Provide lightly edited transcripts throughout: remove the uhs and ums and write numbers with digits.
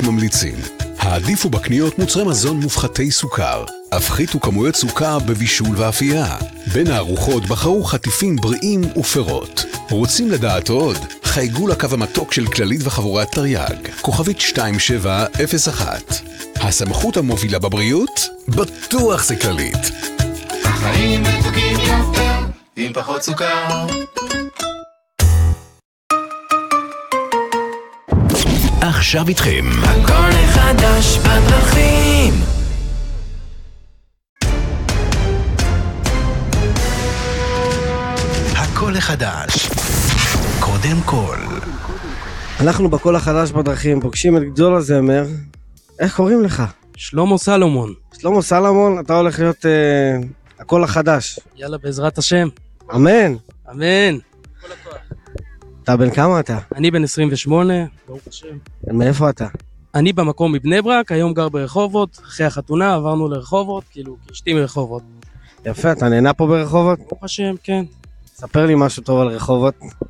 ממליצים. העדיפו בקניות מוצרי מזון מופחתי סוכר. הפחיתו כמויות סוכר בבישול ואפייה. בין הארוחות בחרו חטיפים בריאים ופירות. רוצים לדעת עוד? חייגו לקו המתוק של כללית וחבורת תרי"ג, כוכבית 2701. הסמכות המובילה בבריאות? בטוח זה כללית. החיים מתוקים יותר, עם פחות סוכר. עכשיו איתכם הכל חדש בדרכים. הכל חדש. קודם כל. אנחנו בכל החדש בדרכים פוגשים את גדול הזמר. איך קוראים לך? שלמה סלומון. שלמה סלומון, אתה הולך להיות הכל החדש. יאללה, בעזרת השם. אמן. אמן. אתה בן כמה אתה? אני בן 28, ברוך השם. מאיפה אתה? אני במקום מבני ברק, היום גר ברחובות. אחרי החתונה עברנו לרחובות, כאילו, אשתי מרחובות. יפה, אתה נהנה פה ברחובות? ברוך השם, כן. ספר לי משהו טוב על רחובות.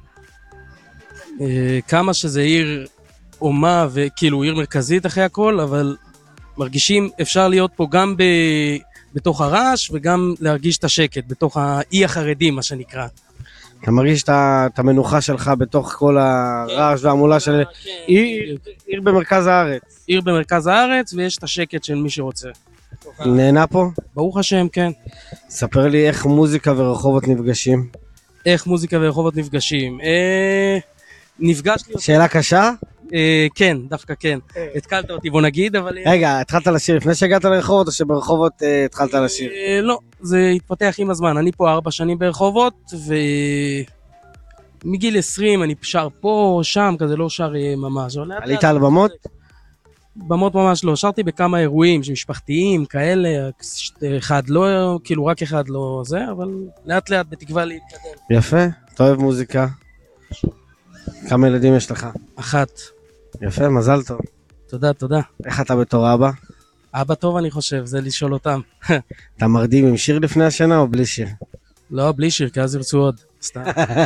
כמה שזה עיר אומה וכאילו עיר מרכזית אחרי הכל, אבל מרגישים אפשר להיות פה גם בתוך הרעש וגם להרגיש את השקט, בתוך האי החרדים, מה שנקרא. אתה מרגיש את המנוחה שלך בתוך כל הרעש והמולה של עיר במרכז הארץ. עיר במרכז הארץ, ויש את השקט של מי שרוצה. נהנה פה? ברוך השם, כן. ספר לי איך מוזיקה ורחובות נפגשים. איך מוזיקה ורחובות נפגשים? נפגש לי... שאלה קשה? כן, דווקא כן. התקלת אותי, בוא נגיד, אבל... רגע, התחלת לשיר לפני שהגעת לרחובות, או שברחובות התחלת לשיר? לא, זה התפתח עם הזמן. אני פה 4 שנים ברחובות, ומגיל 20 אני שר פה, שם, כזה לא שר ממש. עלית על במות? במות ממש לא. שרתי בכמה אירועים שמשפחתיים, כאלה, אחד לא, כאילו רק אחד לא זה, אבל לאט לאט בתקווה להתקדם. יפה, אתה אוהב מוזיקה. כמה ילדים יש לך? 1. יפה, מזל טוב. תודה, תודה. איך אתה בתור אבא? אבא טוב אני חושב, זה לשאול אותם. אתה מרדים עם שיר לפני השינה או בלי שיר? לא, בלי שיר, כי אז ירצו עוד. סתם.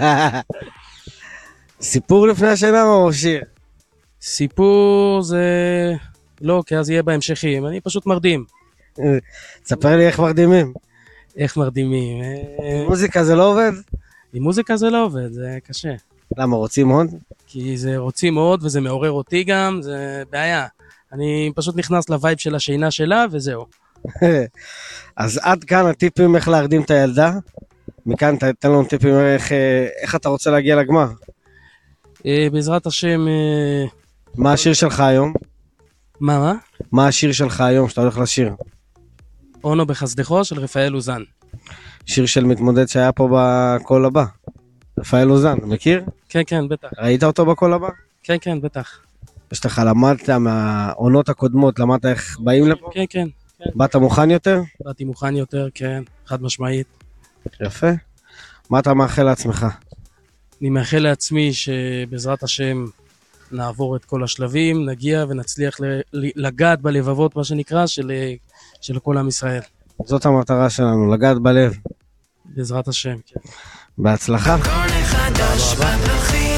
סיפור לפני השינה או שיר? סיפור זה... לא, כי אז יהיה בהמשכים. אני פשוט מרדים. תספר לי איך מרדימים. איך מרדימים? מוזיקה זה לא עובד? עם מוזיקה זה לא עובד, זה קשה. למה, רוצים עוד? כי זה רוצים עוד וזה מעורר אותי גם, זה בעיה. אני פשוט נכנס לווייב של השינה שלה וזהו. אז עד כאן הטיפים איך להרדים את הילדה. מכאן תתן לנו טיפים איך אתה רוצה להגיע לגמר. בעזרת השם... מה השיר שלך היום? מה? מה השיר שלך היום שאתה הולך לשיר? אונו בחסדךו של רפאל אוזן. שיר של מתמודד שהיה פה בקול הבא. רפאל אוזן, מכיר? כן, כן, בטח. ראית אותו בקול הבא? כן, כן, בטח. יש לך למדת מהעונות הקודמות, למדת איך באים לפה? כן, כן. באת מוכן יותר? באתי מוכן יותר, כן, חד משמעית. יפה. מה אתה מאחל לעצמך? אני מאחל לעצמי שבעזרת השם נעבור את כל השלבים, נגיע ונצליח לגעת בלבבות, מה שנקרא, של כל עם ישראל. זאת המטרה שלנו, לגעת בלב. בעזרת השם, כן. בהצלחה. הכל חדש בדרכים.